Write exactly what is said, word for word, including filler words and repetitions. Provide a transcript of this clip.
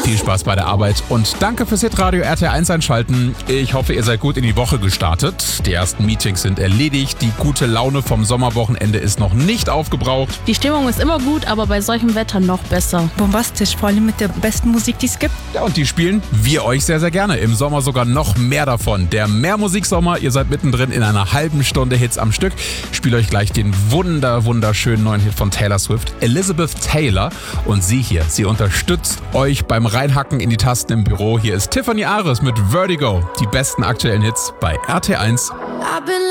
Viel Spaß bei der Arbeit und danke fürs Hitradio R T L eins einschalten. Ich hoffe, ihr seid gut in die Woche gestartet. Die ersten Meetings sind erledigt. Die gute Laune vom Sommerwochenende ist noch nicht aufgebraucht. Die Stimmung ist immer gut, aber bei solchem Wetter noch besser. Bombastisch, vor allem mit der besten Musik, die es gibt. Ja, und die spielen wir euch sehr, sehr gerne. Im Sommer sogar noch mehr davon. Der Mehrmusiksommer, ihr seid mittendrin in einer halben Stunde Hits am Stück. Ich spiele euch gleich den wunder, wunderschönen neuen Hit von Taylor Swift, Elizabeth Taylor. Und sie hier, sie unterstützt euch beim Reinhacken in die Tasten im Büro. Hier ist Tiffany Ares mit Vertigo. Die besten aktuellen Hits bei R T L eins.